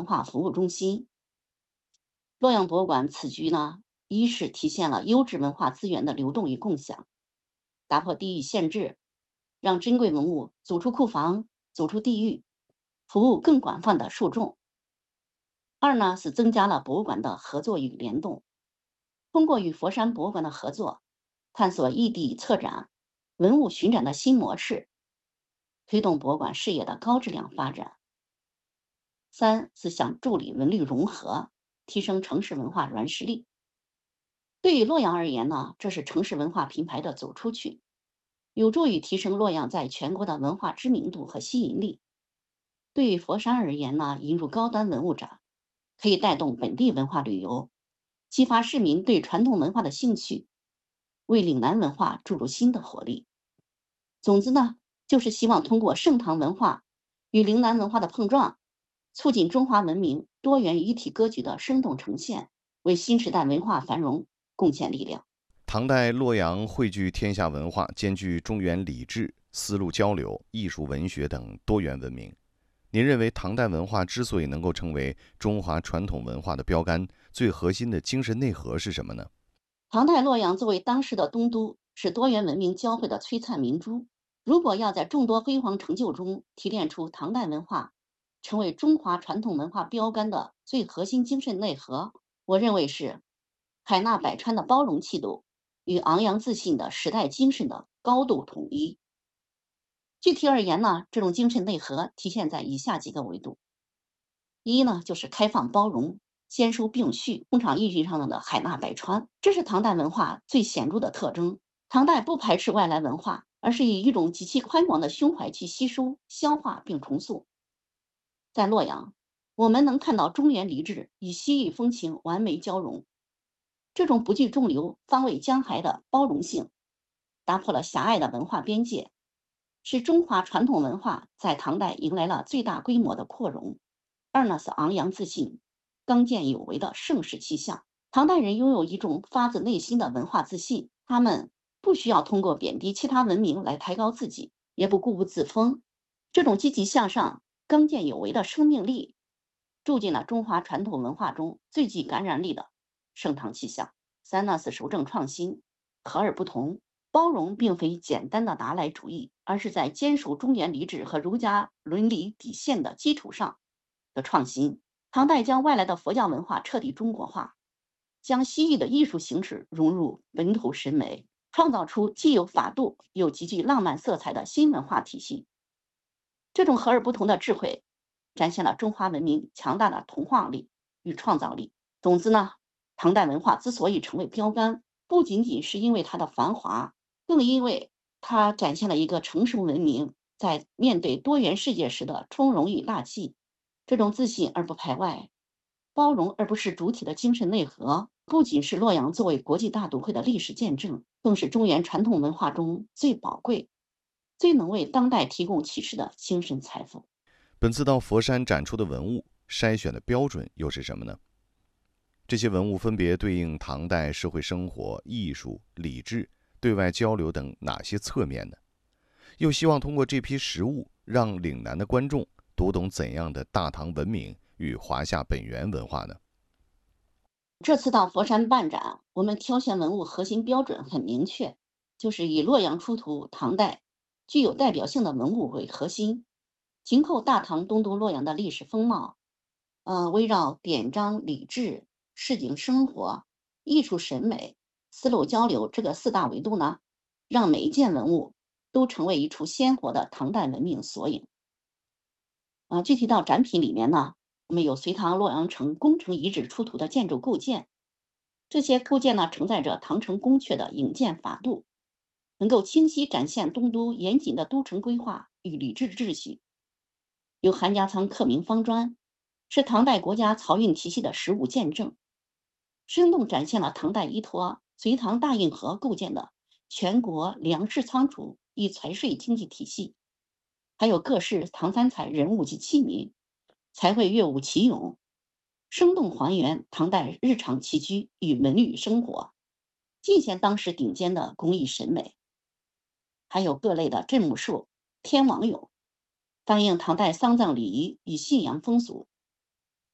文化服务中心。洛阳博物馆此举呢，一是体现了优质文化资源的流动与共享，打破地域限制，让珍贵文物走出库房，走出地域，服务更广泛的受众。二呢是增加了博物馆的合作与联动，通过与佛山博物馆的合作，探索异地策展、文物巡展的新模式，推动博物馆事业的高质量发展。三是想助力文旅融合，提升城市文化软实力。对于洛阳而言呢，这是城市文化品牌的走出去，有助于提升洛阳在全国的文化知名度和吸引力。对于佛山而言呢，引入高端文物展，可以带动本地文化旅游，激发市民对传统文化的兴趣，为岭南文化注入新的活力。总之呢，就是希望通过盛唐文化与岭南文化的碰撞，促进中华文明多元一体格局的生动呈现，为新时代文化繁荣贡献力量。 唐代洛阳汇聚天下文化，兼具中原礼制、丝路交流、艺术文学等多元文明。您认为唐代文化之所以能够成为中华传统文化的标杆，最核心的精神内核是什么呢？ 唐代洛阳作为当时的东都，是多元文明交汇的璀璨明珠。如果要在众多辉煌成就中提炼出唐代文化成为中华传统文化标杆的最核心精神内核，我认为是海纳百川的包容气度与昂扬自信的时代精神的高度统一。具体而言呢，这种精神内核体现在以下几个维度：一呢，就是开放包容、兼收并蓄，通常意义上的海纳百川，这是唐代文化最显著的特征。唐代不排斥外来文化，而是以一种极其宽广的胸怀去吸收、消化并重塑。在洛阳，我们能看到中原礼制与西域风情完美交融，这种不惧众流、方位江海的包容性，打破了狭隘的文化边界，使中华传统文化在唐代迎来了最大规模的扩容。二呢是昂扬自信、刚健有为的盛世气象。唐代人拥有一种发自内心的文化自信，他们不需要通过贬低其他文明来抬高自己，也不固步自封。这种积极向上、刚健有为的生命力，住进了中华传统文化中最具感染力的盛唐气象。三呢是守正创新，和而不同。包容并非简单的拿来主义，而是在坚守中原礼制和儒家伦理底线的基础上的创新。唐代将外来的佛教文化彻底中国化，将西域的艺术形式融入本土审美，创造出既有法度又极具浪漫色彩的新文化体系。这种和而不同的智慧，展现了中华文明强大的同化力与创造力。总之呢，唐代文化之所以成为标杆，不仅仅是因为它的繁华，更因为它展现了一个成熟文明在面对多元世界时的从容与大气。这种自信而不排外、包容而不是主体的精神内核，不仅是洛阳作为国际大都会的历史见证，更是中原传统文化中最宝贵、最能为当代提供启示的精神财富。 本次到佛山展出的文物筛选的标准又是什么呢？这些文物分别对应唐代社会生活、艺术、礼制、对外交流等哪些侧面呢？又希望通过这批实物，让岭南的观众读懂怎样的大唐文明与华夏本源文化呢？ 这次到佛山办展，我们挑选文物核心标准很明确，就是以洛阳出土唐代具有代表性的文物为核心，紧扣大唐东都洛阳的历史风貌，围绕典章、礼制、市井生活、艺术审美、丝路交流这个四大维度呢，让每一件文物都成为一处鲜活的唐代文明缩影。具体到展品里面呢，我们有隋唐洛阳城宫城遗址出土的建筑构件，这些构件呢承载着唐城宫阙的营建法度，能够清晰展现东都严谨的都城规划与礼制秩序。有韩家仓刻铭方砖，是唐代国家漕运体系的实物见证，生动展现了唐代依托隋唐大运河构建的全国粮食仓储与财税经济体系。还有各式唐三彩人物及器皿，彩绘乐舞奇咏，生动还原唐代日常起居与文旅生活，尽显当时顶尖的工艺审美。还有各类的镇墓兽、天王俑，反映唐代丧葬礼仪与信仰风俗，